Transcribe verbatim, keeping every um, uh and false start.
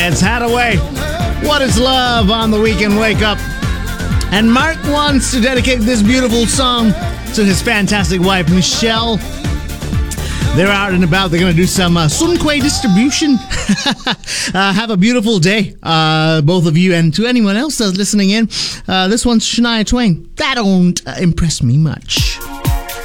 It's Hadaway. What is love on the Weekend Wake Up? And Mark wants to dedicate this beautiful song to his fantastic wife, Michelle. They're out and about. They're going to do some uh, Sunquay distribution. uh, have a beautiful day, uh, both of you. And to anyone else that's listening in, uh, this one's Shania Twain. That don't uh, impress me much.